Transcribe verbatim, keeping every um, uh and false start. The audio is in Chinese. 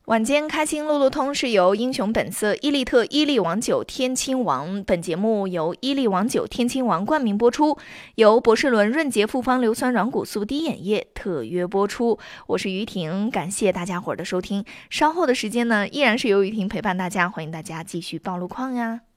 晚间开心路路通是由英雄本色、伊利特、伊利王酒、天亲王，本节目由伊利王酒、天亲王冠名播出，由博士伦润洁复方硫酸软骨素滴眼液特约播出。我是于婷，感谢大家伙儿的收听。稍后的时间呢，依然是由于婷陪伴大家，欢迎大家继续报路况呀。